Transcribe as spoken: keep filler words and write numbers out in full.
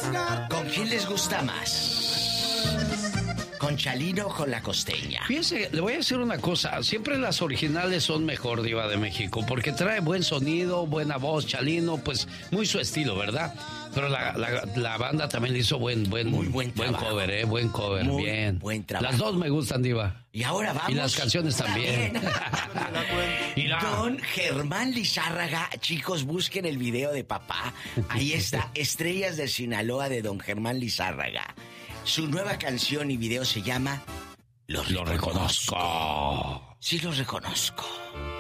¿Con quién les gusta más? ¿Con Chalino o con la Costeña? Fíjese, le voy a decir una cosa. Siempre las originales son mejor, Diva de México, porque trae buen sonido, buena voz. Chalino, pues muy su estilo, ¿verdad? Pero la, la, la banda también hizo buen, buen, muy buen, buen cover, ¿eh? Buen cover, muy bien. Buen trabajo. Las dos me gustan, Diva. Y ahora vamos. Y las canciones también. Y Don Germán Lizárraga, chicos, busquen el video de papá. Ahí está, Estrellas de Sinaloa de Don Germán Lizárraga. Su nueva canción y video se llama Lo reconozco. Lo reconozco. Sí, lo reconozco.